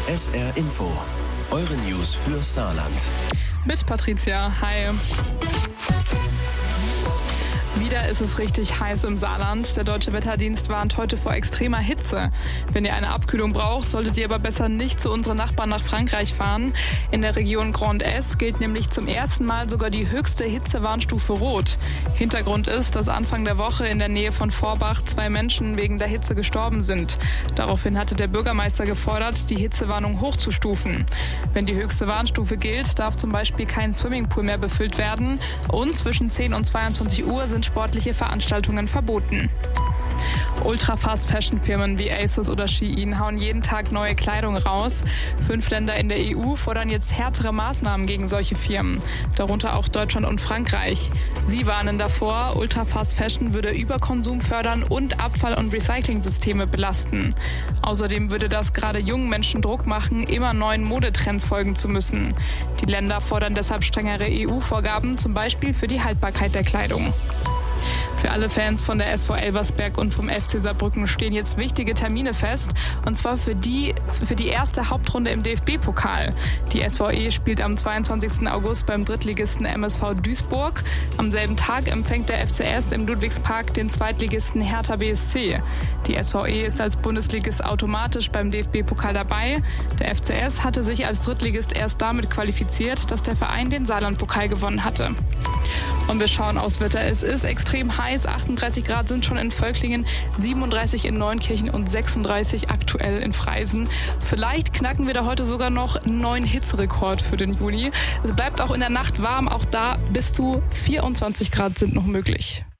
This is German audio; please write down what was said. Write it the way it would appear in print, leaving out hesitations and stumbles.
SR Info, eure News für Saarland. Mit Patricia, hi. Wieder ist es richtig heiß im Saarland. Der Deutsche Wetterdienst warnt heute vor extremer Hitze. Wenn ihr eine Abkühlung braucht, solltet ihr aber besser nicht zu unseren Nachbarn nach Frankreich fahren. In der Region Grand Est gilt nämlich zum ersten Mal sogar die höchste Hitzewarnstufe Rot. Hintergrund ist, dass Anfang der Woche in der Nähe von Forbach 2 Menschen wegen der Hitze gestorben sind. Daraufhin hatte der Bürgermeister gefordert, die Hitzewarnung hochzustufen. Wenn die höchste Warnstufe gilt, darf zum Beispiel kein Swimmingpool mehr befüllt werden und zwischen 10 und 22 Uhr sind sportliche Veranstaltungen verboten. Ultra-Fast-Fashion-Firmen wie ASOS oder Shein hauen jeden Tag neue Kleidung raus. 5 Länder in der EU fordern jetzt härtere Maßnahmen gegen solche Firmen, darunter auch Deutschland und Frankreich. Sie warnen davor, Ultra-Fast-Fashion würde Überkonsum fördern und Abfall- und Recycling-Systeme belasten. Außerdem würde das gerade jungen Menschen Druck machen, immer neuen Modetrends folgen zu müssen. Die Länder fordern deshalb strengere EU-Vorgaben, zum Beispiel für die Haltbarkeit der Kleidung. Für alle Fans von der SV Elversberg und vom FC Saarbrücken stehen jetzt wichtige Termine fest, und zwar für die erste Hauptrunde im DFB-Pokal. Die SVE spielt am 22. August beim Drittligisten MSV Duisburg. Am selben Tag empfängt der FCS im Ludwigspark den Zweitligisten Hertha BSC. Die SVE ist als Bundesligist automatisch beim DFB-Pokal dabei. Der FCS hatte sich als Drittligist erst damit qualifiziert, dass der Verein den Saarland-Pokal gewonnen hatte. Und wir schauen aufs Wetter. Es ist extrem heiß. 38 Grad sind schon in Völklingen, 37 in Neunkirchen und 36 aktuell in Freisen. Vielleicht knacken wir da heute sogar noch einen neuen Hitzerekord für den Juni. Es bleibt auch in der Nacht warm. Auch da bis zu 24 Grad sind noch möglich.